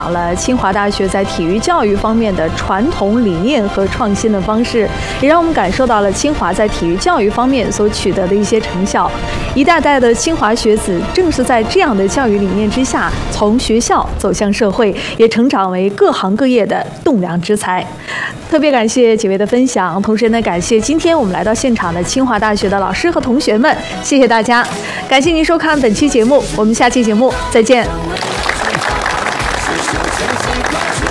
了清华大学在体育教育方面的传统理念和创新的方式，也让我们感受到了清华在体育教育方面所取得的一些成效。一代代的清华学子正是在这样的教育理念之下，从学校走向社会，也成长为各行各业的栋梁之才。特别感谢几位的分享，同时呢，感谢今天我们来到现场的清华大学的老师和同学们，谢谢大家，感谢您收看本期节目，我们下期节目再见。